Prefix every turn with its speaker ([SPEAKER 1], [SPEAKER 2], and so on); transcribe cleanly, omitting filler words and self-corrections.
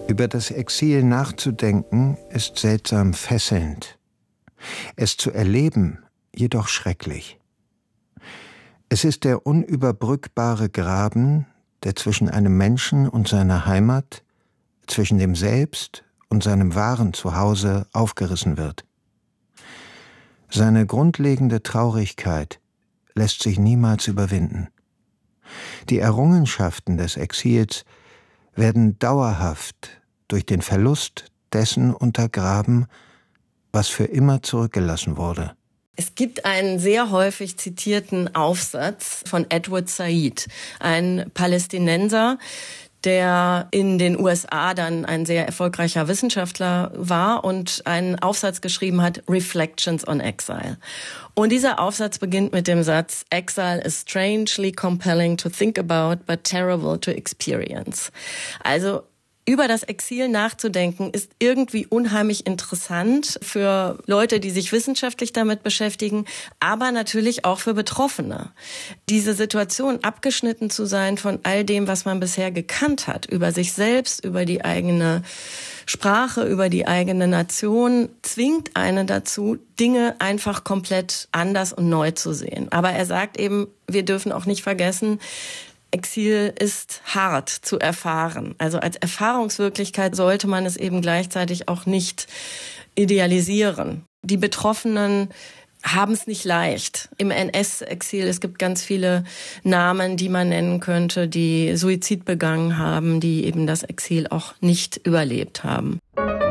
[SPEAKER 1] Über das Exil nachzudenken ist seltsam fesselnd. Es zu erleben jedoch schrecklich. Es ist der unüberbrückbare Graben, der zwischen einem Menschen und seiner Heimat, zwischen dem Selbst und seinem wahren Zuhause aufgerissen wird. Seine grundlegende Traurigkeit lässt sich niemals überwinden. Die Errungenschaften des Exils werden dauerhaft durch den Verlust dessen untergraben, was für immer zurückgelassen wurde.
[SPEAKER 2] Es gibt einen sehr häufig zitierten Aufsatz von Edward Said, ein Palästinenser, der in den USA dann ein sehr erfolgreicher Wissenschaftler war und einen Aufsatz geschrieben hat, Reflections on Exile. Und dieser Aufsatz beginnt mit dem Satz, Exile is strangely compelling to think about, but terrible to experience. Also über das Exil nachzudenken ist irgendwie unheimlich interessant für Leute, die sich wissenschaftlich damit beschäftigen, aber natürlich auch für Betroffene. Diese Situation, abgeschnitten zu sein von all dem, was man bisher gekannt hat, über sich selbst, über die eigene Sprache, über die eigene Nation, zwingt einen dazu, Dinge einfach komplett anders und neu zu sehen. Aber er sagt eben, wir dürfen auch nicht vergessen, Exil ist hart zu erfahren. Also als Erfahrungswirklichkeit sollte man es eben gleichzeitig auch nicht idealisieren. Die Betroffenen haben es nicht leicht. Im NS-Exil, es gibt ganz viele Namen, die man nennen könnte, die Suizid begangen haben, die eben das Exil auch nicht überlebt haben.